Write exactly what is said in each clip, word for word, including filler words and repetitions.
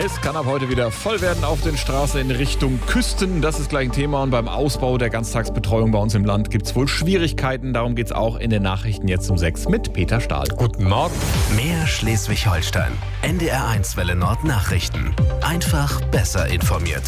Es kann ab heute wieder voll werden auf den Straßen in Richtung Küsten. Das ist gleich ein Thema. Und beim Ausbau der Ganztagsbetreuung bei uns im Land gibt es wohl Schwierigkeiten. Darum geht es auch in den Nachrichten jetzt um sechs mit Peter Stahl. Guten Morgen. Mehr Schleswig-Holstein. N D R eins Welle Nord Nachrichten. Einfach besser informiert.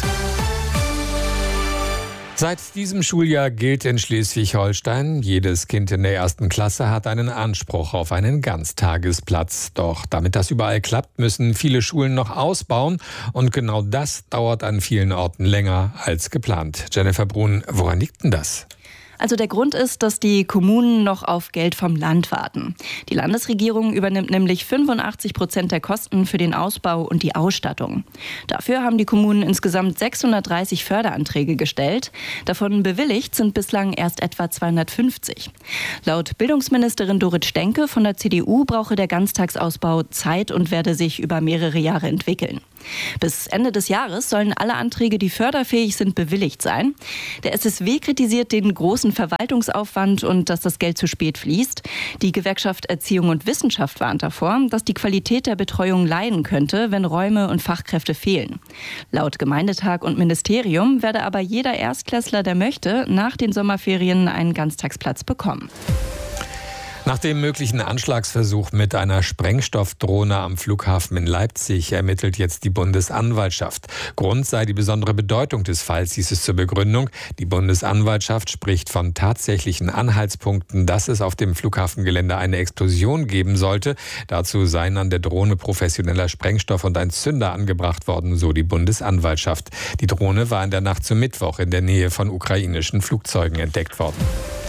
Seit diesem Schuljahr gilt in Schleswig-Holstein, jedes Kind in der ersten Klasse hat einen Anspruch auf einen Ganztagesplatz. Doch damit das überall klappt, müssen viele Schulen noch ausbauen. Und genau das dauert an vielen Orten länger als geplant. Jennifer Brun, woran liegt denn das? Also der Grund ist, dass die Kommunen noch auf Geld vom Land warten. Die Landesregierung übernimmt nämlich fünfundachtzig Prozent der Kosten für den Ausbau und die Ausstattung. Dafür haben die Kommunen insgesamt sechshundertdreißig Förderanträge gestellt. Davon bewilligt sind bislang erst etwa zweihundertfünfzig. Laut Bildungsministerin Dorit Stenke von der C D U brauche der Ganztagsausbau Zeit und werde sich über mehrere Jahre entwickeln. Bis Ende des Jahres sollen alle Anträge, die förderfähig sind, bewilligt sein. Der S S W kritisiert den großen Verwaltungsaufwand und dass das Geld zu spät fließt. Die Gewerkschaft Erziehung und Wissenschaft warnt davor, dass die Qualität der Betreuung leiden könnte, wenn Räume und Fachkräfte fehlen. Laut Gemeindetag und Ministerium werde aber jeder Erstklässler, der möchte, nach den Sommerferien einen Ganztagsplatz bekommen. Nach dem möglichen Anschlagsversuch mit einer Sprengstoffdrohne am Flughafen in Leipzig ermittelt jetzt die Bundesanwaltschaft. Grund sei die besondere Bedeutung des Falls, hieß es zur Begründung. Die Bundesanwaltschaft spricht von tatsächlichen Anhaltspunkten, dass es auf dem Flughafengelände eine Explosion geben sollte. Dazu seien an der Drohne professioneller Sprengstoff und ein Zünder angebracht worden, so die Bundesanwaltschaft. Die Drohne war in der Nacht zum Mittwoch in der Nähe von ukrainischen Flugzeugen entdeckt worden.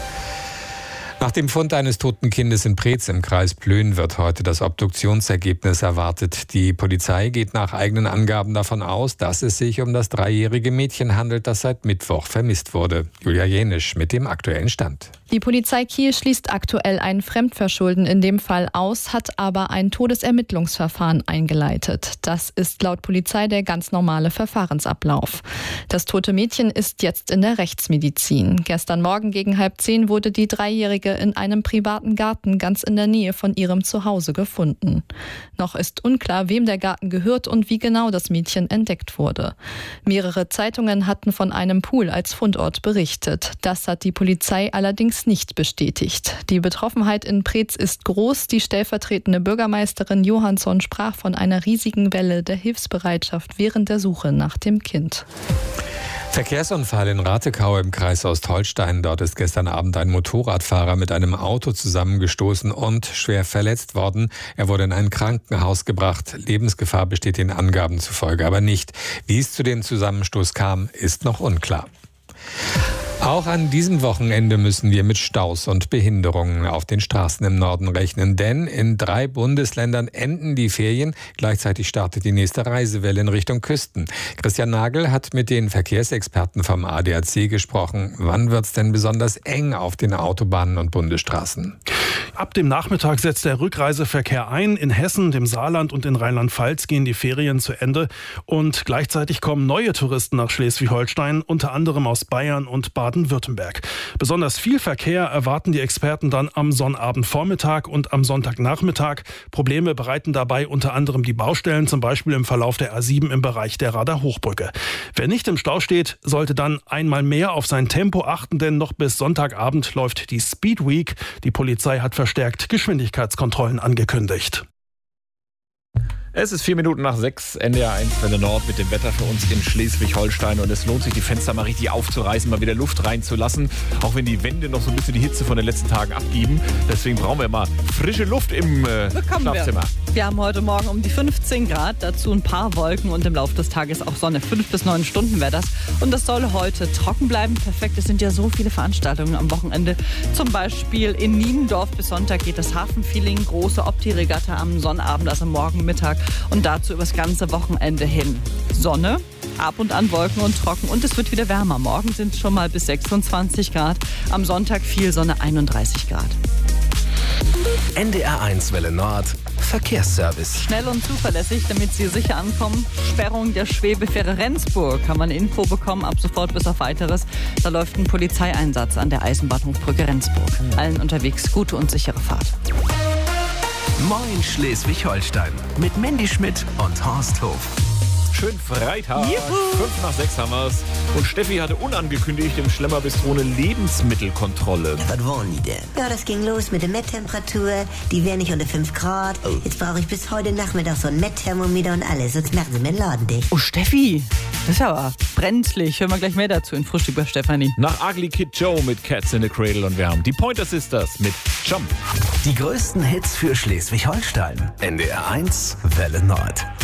Nach dem Fund eines toten Kindes in Preetz im Kreis Plön wird heute das Obduktionsergebnis erwartet. Die Polizei geht nach eigenen Angaben davon aus, dass es sich um das dreijährige Mädchen handelt, das seit Mittwoch vermisst wurde. Julia Jenisch mit dem aktuellen Stand. Die Polizei Kiel schließt aktuell ein Fremdverschulden in dem Fall aus, hat aber ein Todesermittlungsverfahren eingeleitet. Das ist laut Polizei der ganz normale Verfahrensablauf. Das tote Mädchen ist jetzt in der Rechtsmedizin. Gestern Morgen gegen halb zehn wurde die Dreijährige in einem privaten Garten ganz in der Nähe von ihrem Zuhause gefunden. Noch ist unklar, wem der Garten gehört und wie genau das Mädchen entdeckt wurde. Mehrere Zeitungen hatten von einem Pool als Fundort berichtet. Das hat die Polizei allerdings nicht bestätigt. Die Betroffenheit in Preetz ist groß. Die stellvertretende Bürgermeisterin Johansson sprach von einer riesigen Welle der Hilfsbereitschaft während der Suche nach dem Kind. Verkehrsunfall in Ratekau im Kreis Ostholstein. Dort ist gestern Abend ein Motorradfahrer mit einem Auto zusammengestoßen und schwer verletzt worden. Er wurde in ein Krankenhaus gebracht. Lebensgefahr besteht den Angaben zufolge aber nicht. Wie es zu dem Zusammenstoß kam, ist noch unklar. Auch an diesem Wochenende müssen wir mit Staus und Behinderungen auf den Straßen im Norden rechnen, denn in drei Bundesländern enden die Ferien. Gleichzeitig startet die nächste Reisewelle in Richtung Küsten. Christian Nagel hat mit den Verkehrsexperten vom A D A C gesprochen. Wann wird es denn besonders eng auf den Autobahnen und Bundesstraßen? Ab dem Nachmittag setzt der Rückreiseverkehr ein. In Hessen, dem Saarland und in Rheinland-Pfalz gehen die Ferien zu Ende. Und gleichzeitig kommen neue Touristen nach Schleswig-Holstein, unter anderem aus Bayern und Baden-Württemberg. Besonders viel Verkehr erwarten die Experten dann am Sonnabendvormittag und am Sonntagnachmittag. Probleme bereiten dabei unter anderem die Baustellen, zum Beispiel im Verlauf der A sieben im Bereich der Rader Hochbrücke. Wer nicht im Stau steht, sollte dann einmal mehr auf sein Tempo achten, denn noch bis Sonntagabend läuft die Speed Week. Die Polizei hat verstärkt Geschwindigkeitskontrollen angekündigt. Es ist vier Minuten nach sechs, N D R eins Welle Nord mit dem Wetter für uns in Schleswig-Holstein. Und es lohnt sich, die Fenster mal richtig aufzureißen, mal wieder Luft reinzulassen. Auch wenn die Wände noch so ein bisschen die Hitze von den letzten Tagen abgeben. Deswegen brauchen wir mal frische Luft im äh, Schlafzimmer. Wir. wir haben heute Morgen um die fünfzehn Grad, dazu ein paar Wolken und im Laufe des Tages auch Sonne. Fünf bis neun Stunden wäre das. Und das soll heute trocken bleiben. Perfekt, es sind ja so viele Veranstaltungen am Wochenende. Zum Beispiel in Niendorf bis Sonntag geht das Hafenfeeling, große Opti-Regatta am Sonnabend, also morgen Mittag. Und dazu übers ganze Wochenende hin. Sonne, ab und an Wolken und trocken und es wird wieder wärmer. Morgen sind es schon mal bis sechsundzwanzig Grad, am Sonntag viel Sonne, einunddreißig Grad. N D R eins Welle Nord, Verkehrsservice. Schnell und zuverlässig, damit Sie sicher ankommen. Sperrung der Schwebefähre Rendsburg. Kann man Info bekommen, ab sofort bis auf Weiteres. Da läuft ein Polizeieinsatz an der Eisenbahnhofbrücke Rendsburg. Allen unterwegs gute und sichere Fahrt. Moin Schleswig-Holstein mit Mandy Schmidt und Horst Hof. schönen Freitag. Fünf nach sechs haben wir's. Und Steffi hatte unangekündigt im Schlemmerbistrone Lebensmittelkontrolle. Was wollen die denn? Ja, das ging los mit der Messtemperatur. Die wäre nicht unter fünf Grad. Oh. Jetzt brauche ich bis heute Nachmittag so ein Messthermometer und alles. Sonst machen sie mir den Laden dicht. Oh, Steffi, das ist aber brenzlig. Hören wir gleich mehr dazu in Frühstück bei Stefanie. Nach Ugly Kid Joe mit Cats in the Cradle und wir haben die Pointer Sisters mit Jump. Die größten Hits für Schleswig-Holstein. N D R eins Welle Nord.